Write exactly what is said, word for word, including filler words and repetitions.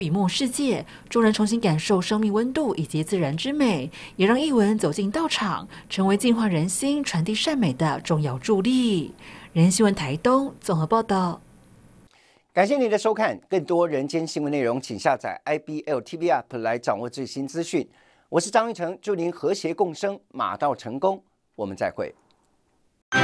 笔墨世界，众人重新感受生命温度以及自然之美，也让艺文走进道场，成为净化人心、传递善美的重要助力。人新闻台东综合报道。 感谢您的收看，更多人间新闻内容，请下载 I B L T V App 来掌握最新资讯。我是张玉成，祝您和谐共生，马到成功，我们再会。